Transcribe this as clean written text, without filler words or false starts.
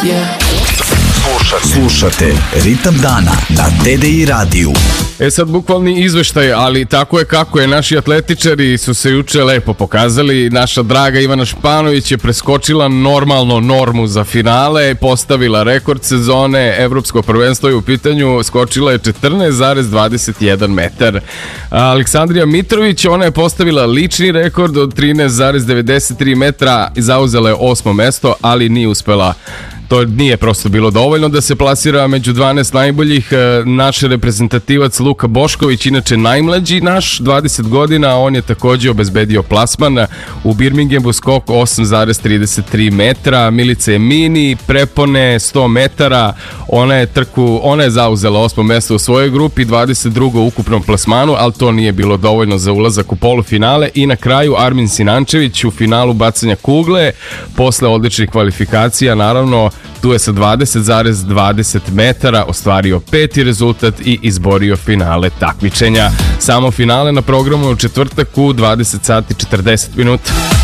Slušate Ritam dana na TDI radiju. Sad bukvalni izveštaj, ali tako je kako je. Naši atletičari su se juče lepo pokazali. Naša draga Ivana Španović je preskočila normalno normu za finale, postavila rekord sezone, evropsko prvenstvo je u pitanju, skočila je 14,21 metar. Aleksandrija Mitrović, ona je postavila lični rekord od 13,93 metra i zauzela je 8. mesto, ali nije uspela. To nije prosto bilo dovoljno da se plasira među 12 najboljih. Naš reprezentativac Luka Bošković, inače najmlađi naš, 20 godina, on je takođe obezbedio plasman u Birminghamu, skok 8,33 metra. Milica je mini, prepone 100 metara, ona je zauzela 8. mesto u svojoj grupi, 22. u ukupnom plasmanu, ali to nije bilo dovoljno za ulazak u polufinale. I na kraju Armin Sinančević u finalu bacanja kugle, posle odličnih kvalifikacija, naravno, tu je sa 20,20 metara ostvario 5. rezultat i izborio finale takmičenja. Samo finale na programu je u četvrtak u 20 sati 40 minuta.